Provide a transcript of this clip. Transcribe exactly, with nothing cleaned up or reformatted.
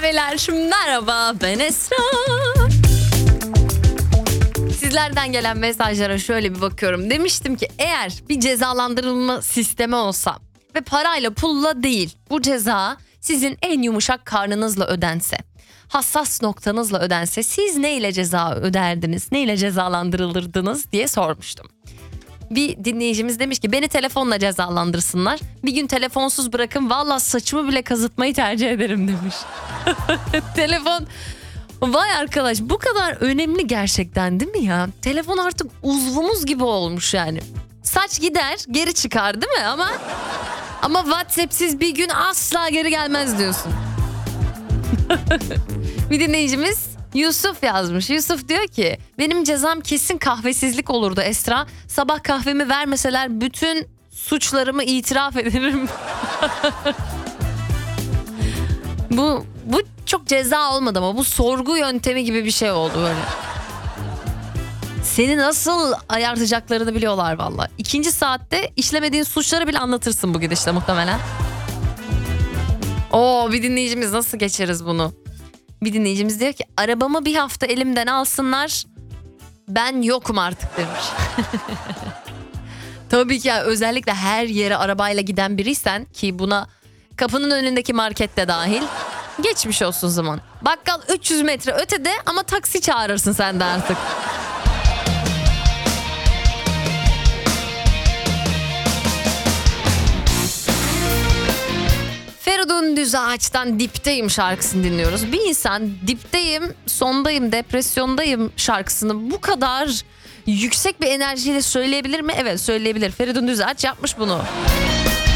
Hanımlar beyler merhaba, ben Esra. Sizlerden gelen mesajlara şöyle bir bakıyorum. Demiştim ki eğer bir cezalandırılma sistemi olsa ve parayla pulla değil, bu ceza sizin en yumuşak karnınızla ödense, hassas noktanızla ödense, siz neyle ceza öderdiniz, neyle cezalandırılırdınız diye sormuştum. Bir dinleyicimiz demiş ki beni telefonla cezalandırsınlar. Bir gün telefonsuz bırakın, valla saçımı bile kazıtmayı tercih ederim demiş. Telefon, vay arkadaş, bu kadar önemli gerçekten değil mi ya? Telefon artık uzvumuz gibi olmuş yani. Saç gider geri çıkar değil mi ama ama WhatsApp'siz bir gün asla geri gelmez diyorsun. Bir dinleyicimiz Yusuf yazmış. Yusuf diyor ki benim cezam kesin kahvesizlik olurdu Esra. Sabah kahvemi vermeseler bütün suçlarımı itiraf ederim. bu bu çok ceza olmadı ama bu sorgu yöntemi gibi bir şey oldu böyle. Seni nasıl ayartacaklarını biliyorlar valla. İkinci saatte işlemediğin suçları bile anlatırsın bu gidişle muhtemelen. Oo, bir dinleyicimiz nasıl geçeriz bunu? Bir dinleyicimiz diyor ki arabamı bir hafta elimden alsınlar, ben yokum artık demiş. Tabii ki yani, özellikle her yere arabayla giden biriysen ki buna kapının önündeki market de dahil, geçmiş olsun zaman. Bakkal üç yüz metre ötede ama taksi çağırırsın sen de artık. Feridun Düzağaç'tan Dipteyim şarkısını dinliyoruz. Bir insan dipteyim, sondayım, depresyondayım şarkısını bu kadar yüksek bir enerjiyle söyleyebilir mi? Evet, söyleyebilir. Feridun Düzağaç yapmış bunu.